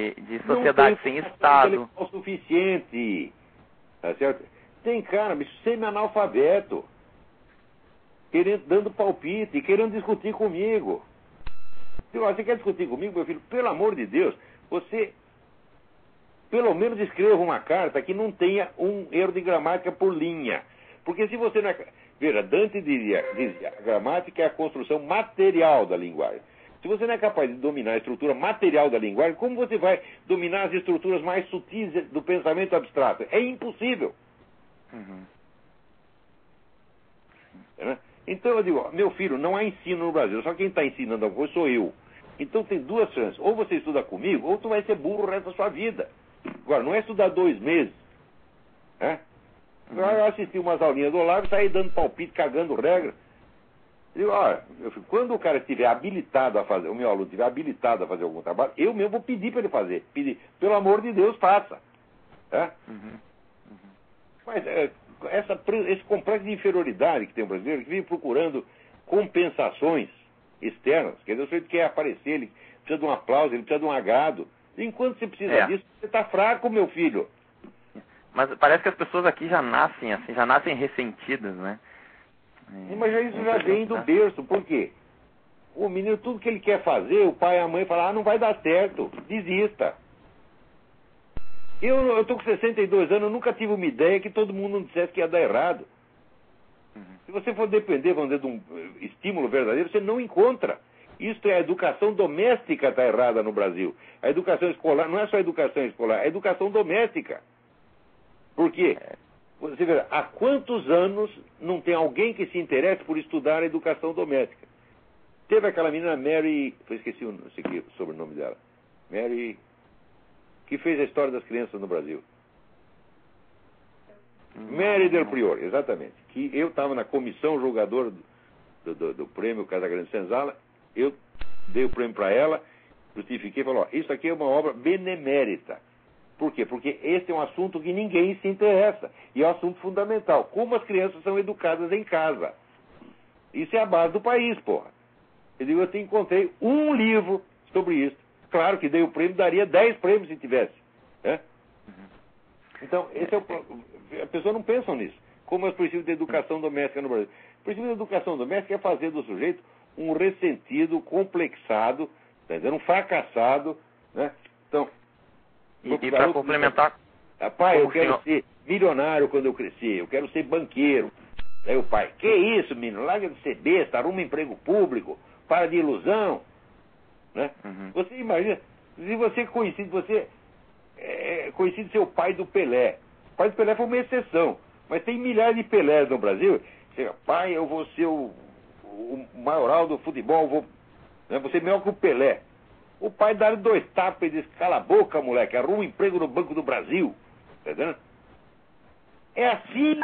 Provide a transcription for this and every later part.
de sociedade sem Estado. Não tem o suficiente, tá certo? Tem cara, bicho, semi-analfabeto, dando palpite, querendo discutir comigo. Você quer discutir comigo, meu filho? Pelo amor de Deus, você pelo menos escreva uma carta que não tenha um erro de gramática por linha. Porque se você não é... Veja, Dante dizia, a gramática é a construção material da linguagem. Se você não é capaz de dominar a estrutura material da linguagem, como você vai dominar as estruturas mais sutis do pensamento abstrato? É impossível. Uhum. Né? Então eu digo, meu filho, não há ensino no Brasil, só quem está ensinando alguma coisa sou eu. Então tem duas chances, ou você estuda comigo, ou tu vai ser burro o resto da sua vida. Agora, não é estudar 2 meses. Né? Eu assisti umas aulinhas do Olavo e saí dando palpite, cagando regra. Eu digo, olha, quando o cara estiver habilitado a fazer, o meu aluno estiver habilitado a fazer algum trabalho, eu mesmo vou pedir para ele fazer. Pedir, pelo amor de Deus, faça. Né? Mas esse complexo de inferioridade que tem o brasileiro, que vive procurando compensações externas, quer dizer, o sujeito quer aparecer, ele precisa de um aplauso, ele precisa de um agrado. Enquanto você precisa disso, você está fraco, meu filho. Mas parece que as pessoas aqui já nascem assim, já nascem ressentidas, né? Mas isso já vem do berço. Por quê? O menino, tudo que ele quer fazer, o pai e a mãe falam, não vai dar certo, desista. Eu estou com 62 anos, eu nunca tive uma ideia que todo mundo não dissesse que ia dar errado. Se você for depender, vamos dizer, de um estímulo verdadeiro, você não encontra. Isto é, a educação doméstica está errada no Brasil. A educação escolar, não é só a educação escolar, é a educação doméstica. Por quê? Você vê, há quantos anos não tem alguém que se interesse por estudar a educação doméstica? Teve aquela menina Mary, eu esqueci o sobrenome dela, Mary, que fez a história das crianças no Brasil. Mary Del Priore, exatamente. Que eu estava na comissão julgadora do prêmio Casagrande Senzala, eu dei o prêmio para ela, justifiquei e falei, ó, isso aqui é uma obra benemérita. Por quê? Porque esse é um assunto que ninguém se interessa. E é um assunto fundamental. Como as crianças são educadas em casa. Isso é a base do país, porra. Eu digo, eu encontrei um livro sobre isso. Claro que dei o prêmio, daria 10 prêmios se tivesse. Né? Então, esse é a pessoa não pensa nisso. Como é o princípio de educação doméstica no Brasil. O princípio de educação doméstica é fazer do sujeito um ressentido, complexado, tá entendendo? Um fracassado. Né? Então, e para complementar... Pai, eu quero ser milionário quando eu crescer, eu quero ser banqueiro. Aí o pai, que isso, menino? Larga de ser besta, arruma emprego público, para de ilusão. Né? Você imagina, se você conhecido ser o pai do Pelé. O pai do Pelé foi uma exceção, mas tem milhares de Pelés no Brasil. Você, pai, eu vou ser o maioral do futebol, vou ser melhor que o Pelé. O pai dá-lhe 2 tapas e diz, cala a boca, moleque, arruma um emprego no Banco do Brasil. Tá entendendo? É assim.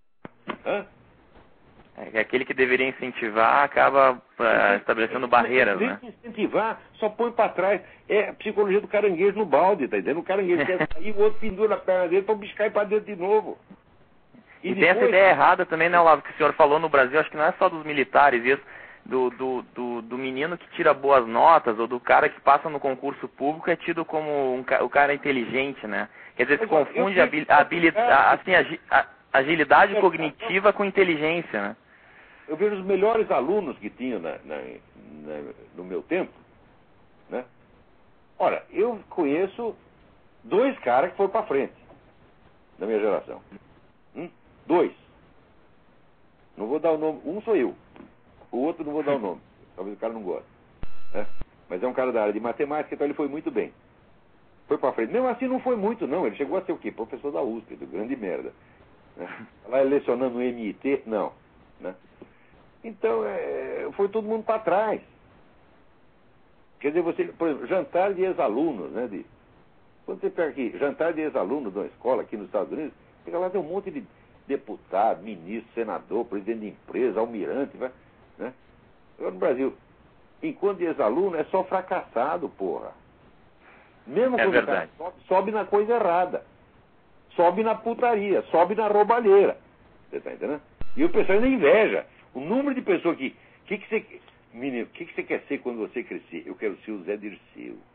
É aquele que deveria incentivar acaba estabelecendo barreiras, né? Incentivar, só põe para trás. É a psicologia do caranguejo no balde, tá entendendo? O caranguejo quer sair, o outro pendura na perna dele para o bicho cair para dentro de novo. E depois... tem essa ideia errada também, né, Olavo, que o senhor falou no Brasil, acho que não é só dos militares isso, do menino que tira boas notas ou do cara que passa no concurso público é tido como o cara inteligente, né? Quer dizer, se confunde a agilidade cognitiva com inteligência, né? Eu vejo os melhores alunos que tinha no meu tempo, né? Ora, eu conheço 2 caras que foram para frente da minha geração. 2. Não vou dar o nome. Um sou eu. O outro não vou dar o nome. Talvez o cara não goste. Né? Mas é um cara da área de matemática, então ele foi muito bem. Foi para frente. Mesmo assim não foi muito, não. Ele chegou a ser o quê? Professor da USP, do grande merda. Né? Lá lecionando no MIT, não. Né? Então, foi todo mundo para trás. Quer dizer, você, por exemplo, jantar de ex-alunos, né? Quando você pega aqui, jantar de ex-alunos de uma escola aqui nos Estados Unidos, chega lá, tem um monte de deputado, ministro, senador, presidente de empresa, almirante, né? Agora no Brasil, enquanto de ex-aluno é só fracassado, porra. Mesmo quando o cara sobe na coisa errada. Sobe na putaria, sobe na roubalheira. Você tá entendendo? E o pessoal ainda inveja. O número de pessoas que... Menino, o que você quer ser quando você crescer? Eu quero ser o Zé Dirceu.